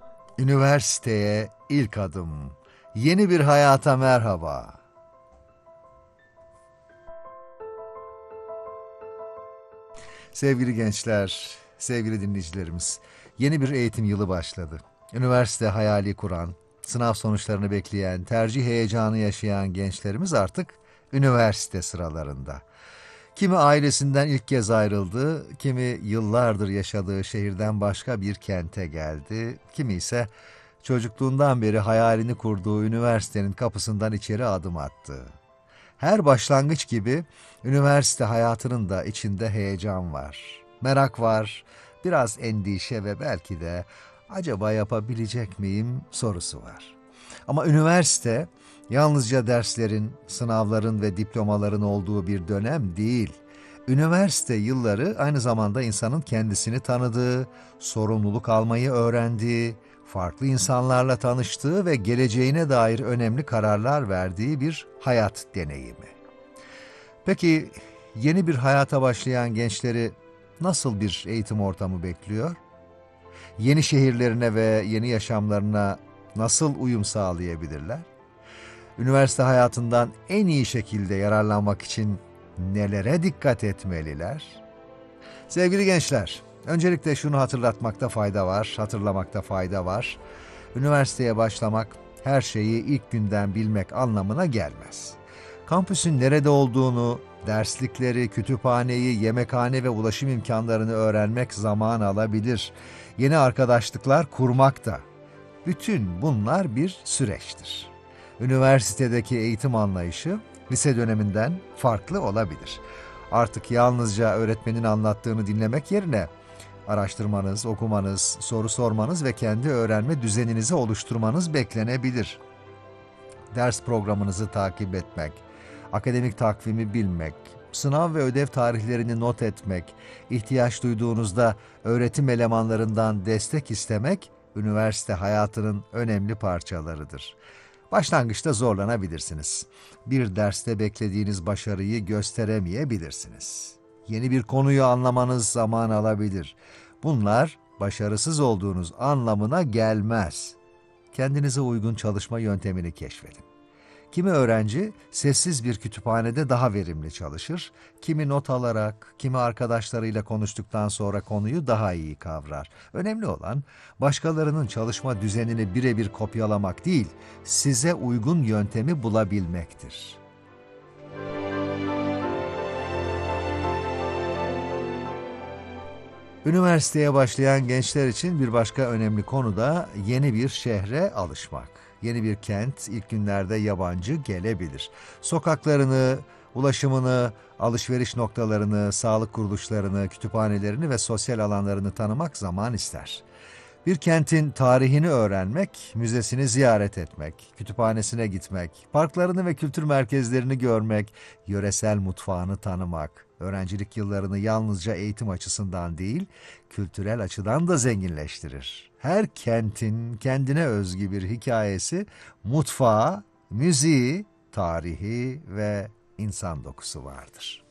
Üniversiteye ilk adım. Yeni bir hayata merhaba. Sevgili gençler, sevgili dinleyicilerimiz, yeni bir eğitim yılı başladı. Üniversite hayali kuran, sınav sonuçlarını bekleyen, tercih heyecanı yaşayan gençlerimiz artık üniversite sıralarında. Kimi ailesinden ilk kez ayrıldı, kimi yıllardır yaşadığı şehirden başka bir kente geldi, kimi ise çocukluğundan beri hayalini kurduğu üniversitenin kapısından içeri adım attı. Her başlangıç gibi üniversite hayatının da içinde heyecan var, merak var, biraz endişe ve belki de acaba yapabilecek miyim sorusu var. Ama üniversite yalnızca derslerin, sınavların ve diplomaların olduğu bir dönem değil. Üniversite yılları aynı zamanda insanın kendisini tanıdığı, sorumluluk almayı öğrendiği, farklı insanlarla tanıştığı ve geleceğine dair önemli kararlar verdiği bir hayat deneyimi. Peki yeni bir hayata başlayan gençleri nasıl bir eğitim ortamı bekliyor? Yeni şehirlerine ve yeni yaşamlarına nasıl uyum sağlayabilirler? Üniversite hayatından en iyi şekilde yararlanmak için nelere dikkat etmeliler? Sevgili gençler, öncelikle şunu hatırlamakta fayda var. Üniversiteye başlamak her şeyi ilk günden bilmek anlamına gelmez. Kampüsün nerede olduğunu, derslikleri, kütüphaneyi, yemekhane ve ulaşım imkanlarını öğrenmek zaman alabilir. Yeni arkadaşlıklar kurmak da. Bütün bunlar bir süreçtir. Üniversitedeki eğitim anlayışı lise döneminden farklı olabilir. Artık yalnızca öğretmenin anlattığını dinlemek yerine araştırmanız, okumanız, soru sormanız ve kendi öğrenme düzeninizi oluşturmanız beklenebilir. Ders programınızı takip etmek, akademik takvimi bilmek, sınav ve ödev tarihlerini not etmek, ihtiyaç duyduğunuzda öğretim elemanlarından destek istemek, üniversite hayatının önemli parçalarıdır. Başlangıçta zorlanabilirsiniz. Bir derste beklediğiniz başarıyı gösteremeyebilirsiniz. Yeni bir konuyu anlamanız zaman alabilir. Bunlar başarısız olduğunuz anlamına gelmez. Kendinize uygun çalışma yöntemini keşfedin. Kimi öğrenci sessiz bir kütüphanede daha verimli çalışır, kimi not alarak, kimi arkadaşlarıyla konuştuktan sonra konuyu daha iyi kavrar. Önemli olan başkalarının çalışma düzenini birebir kopyalamak değil, size uygun yöntemi bulabilmektir. Üniversiteye başlayan gençler için bir başka önemli konu da yeni bir şehre alışmak. Yeni bir kent ilk günlerde yabancı gelebilir. Sokaklarını, ulaşımını, alışveriş noktalarını, sağlık kuruluşlarını, kütüphanelerini ve sosyal alanlarını tanımak zaman ister. Bir kentin tarihini öğrenmek, müzesini ziyaret etmek, kütüphanesine gitmek, parklarını ve kültür merkezlerini görmek, yöresel mutfağını tanımak, öğrencilik yıllarını yalnızca eğitim açısından değil, kültürel açıdan da zenginleştirir. Her kentin kendine özgü bir hikayesi, mutfağı, müziği, tarihi ve insan dokusu vardır.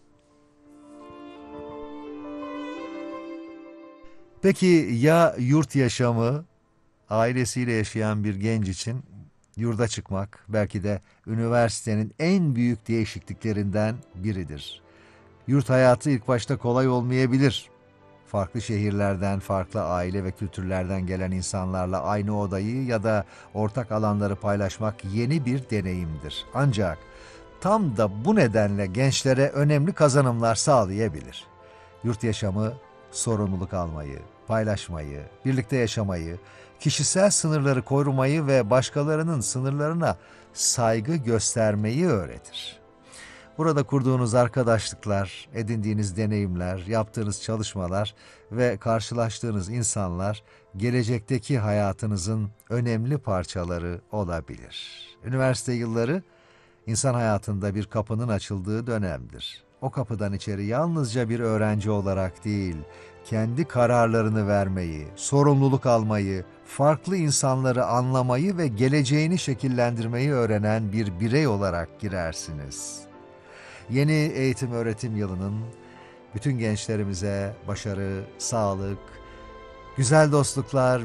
Peki ya yurt yaşamı, ailesiyle yaşayan bir genç için yurda çıkmak belki de üniversitenin en büyük değişikliklerinden biridir. Yurt hayatı ilk başta kolay olmayabilir. Farklı şehirlerden, farklı aile ve kültürlerden gelen insanlarla aynı odayı ya da ortak alanları paylaşmak yeni bir deneyimdir. Ancak tam da bu nedenle gençlere önemli kazanımlar sağlayabilir. Yurt yaşamı, sorumluluk almayı, paylaşmayı, birlikte yaşamayı, kişisel sınırları korumayı ve başkalarının sınırlarına saygı göstermeyi öğretir. Burada kurduğunuz arkadaşlıklar, edindiğiniz deneyimler, yaptığınız çalışmalar ve karşılaştığınız insanlar gelecekteki hayatınızın önemli parçaları olabilir. Üniversite yılları insan hayatında bir kapının açıldığı dönemdir. O kapıdan içeri yalnızca bir öğrenci olarak değil, kendi kararlarını vermeyi, sorumluluk almayı, farklı insanları anlamayı ve geleceğini şekillendirmeyi öğrenen bir birey olarak girersiniz. Yeni eğitim öğretim yılının bütün gençlerimize başarı, sağlık, güzel dostluklar